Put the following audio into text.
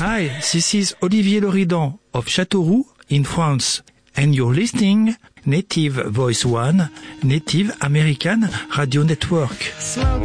Hi, this is Olivier Loridan of Châteauroux in France, and you're listening Native Voice One, Native American Radio Network.